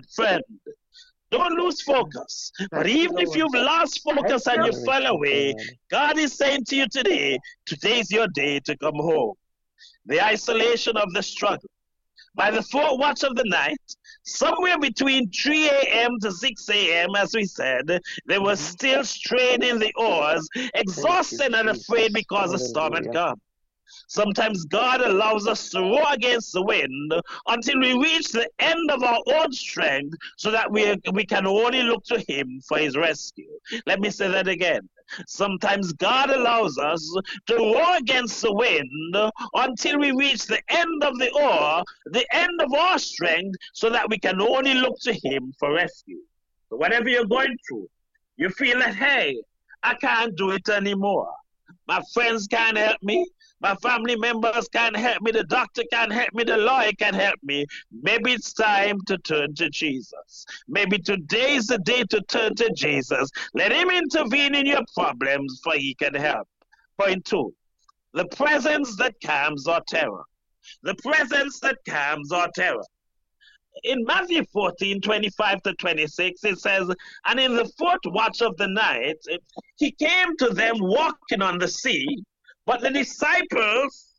God, friend. Don't lose focus. But even if you've lost focus and you fell away, God is saying to you today, today's your day to come home. The isolation of the struggle. By the fourth watch of the night, somewhere between 3 a.m. to 6 a.m., as we said, they were still straining the oars, exhausted and afraid because the storm had come. Sometimes God allows us to row against the wind until we reach the end of our own strength so that we can only look to Him for His rescue. Let me say that again. Sometimes God allows us to row against the wind until we reach the end of the oar, the end of our strength, so that we can only look to Him for rescue. So whatever you're going through, you feel that, hey, I can't do it anymore. My friends can't help me. My family members can't help me. The doctor can't help me. The lawyer can't help me. Maybe it's time to turn to Jesus. Maybe today is the day to turn to Jesus. Let Him intervene in your problems, for He can help. Point 2. The presence that calms our terror. The presence that calms our terror. In Matthew 14:25-26, it says, and in the fourth watch of the night, He came to them walking on the sea. But the disciples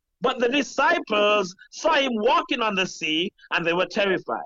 saw Him walking on the sea, and they were terrified.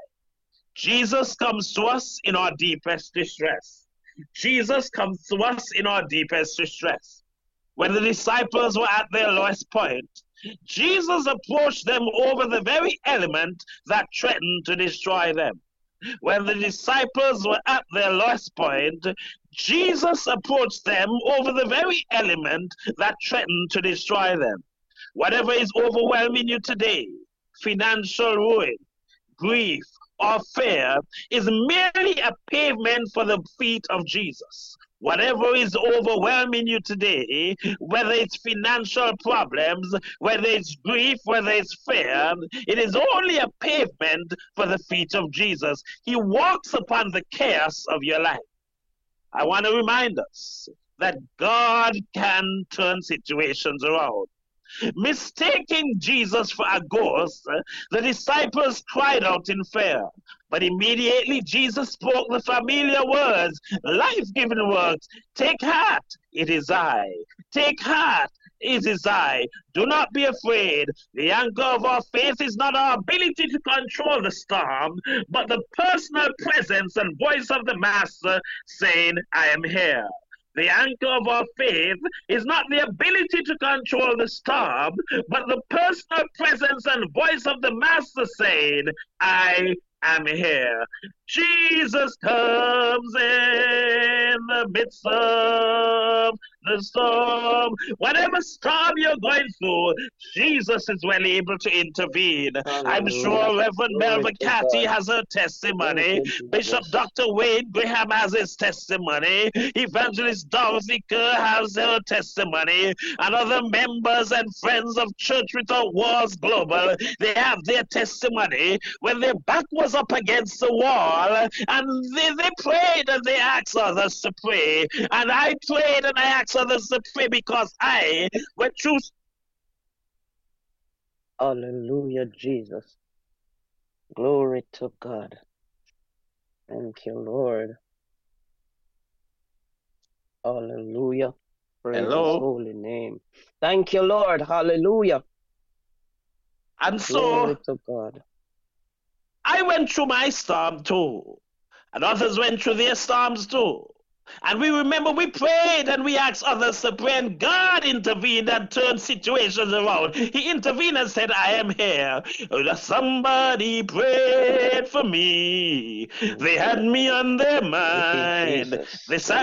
Jesus comes to us in our deepest distress. Jesus comes to us in our deepest distress. When the disciples were at their lowest point, Jesus approached them over the very element that threatened to destroy them. When the disciples were at their lowest point, Jesus approached them over the very element that threatened to destroy them. Whatever is overwhelming you today, financial ruin, grief, or fear, is merely a pavement for the feet of Jesus. Whatever is overwhelming you today, whether it's financial problems, whether it's grief, whether it's fear, it is only a pavement for the feet of Jesus. He walks upon the chaos of your life. I want to remind us that God can turn situations around. Mistaking Jesus for a ghost, the disciples cried out in fear. But immediately Jesus spoke the familiar words, life-giving words. Take heart, it is I. Take heart, it is I. Do not be afraid. The anchor of our faith is not our ability to control the storm, but the personal presence and voice of the Master saying, I am here. The anchor of our faith is not the ability to control the storm, but the personal presence and voice of the Master saying, I am here. Jesus comes in the midst of the storm. Whatever storm you're going through, Jesus is well able to intervene. Hallelujah. I'm sure Reverend Melvin Cathy has her testimony. Bishop Dr. Wade Graham has his testimony. Evangelist Dorothy Kerr has her testimony. And other members and friends of Church Without Walls Global, they have their testimony when their back was up against the wall. And they prayed and they asked others to pray. And I prayed and I asked others to pray because I went through. Hallelujah, Jesus. Glory to God. Thank you, Lord. Hallelujah. Praise His holy name. Thank you, Lord. Hallelujah. And so, glory to God. I went through my storm too, and others went through their storms too. And we remember we prayed and we asked others to pray, and God intervened and turned situations around. He intervened and said, I am here. Somebody prayed for me. They had me on their mind. They said